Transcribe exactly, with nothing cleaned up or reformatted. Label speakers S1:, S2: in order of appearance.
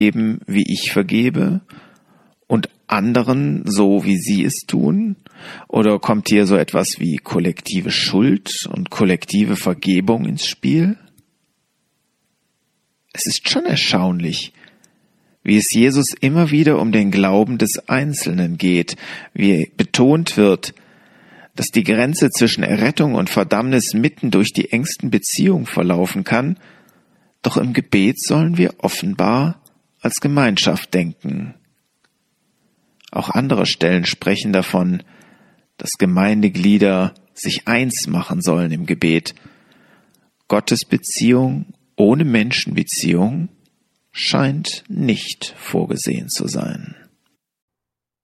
S1: geben, wie ich vergebe, und anderen so, wie sie es tun? Oder kommt hier so etwas wie kollektive Schuld und kollektive Vergebung ins Spiel? Es ist schon erstaunlich, wie es Jesus immer wieder um den Glauben des Einzelnen geht, wie betont wird, dass die Grenze zwischen Errettung und Verdammnis mitten durch die engsten Beziehungen verlaufen kann, doch im Gebet sollen wir offenbar als Gemeinschaft denken. Auch andere Stellen sprechen davon, dass Gemeindeglieder sich eins machen sollen im Gebet. Gottes Beziehung ohne Menschenbeziehung scheint nicht vorgesehen zu sein.